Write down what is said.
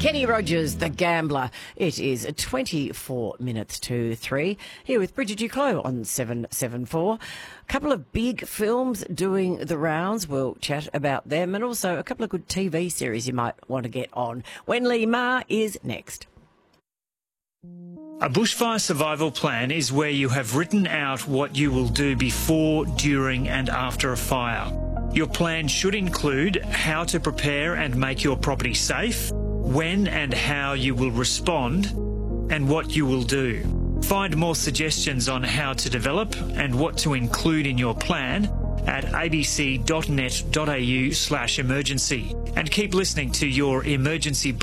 Kenny Rogers, The Gambler. It is 24 minutes to 3. Here with Bridget Duclos on 774. A couple of big films doing the rounds. We'll chat about them, and also a couple of good TV series you might want to get on. Wenli Ma is next. A bushfire survival plan is where you have written out what you will do before, during and after a fire. Your plan should include how to prepare and make your property safe, when and how you will respond, and what you will do. Find more suggestions on how to develop and what to include in your plan at abc.net.au/emergency. And keep listening to your emergency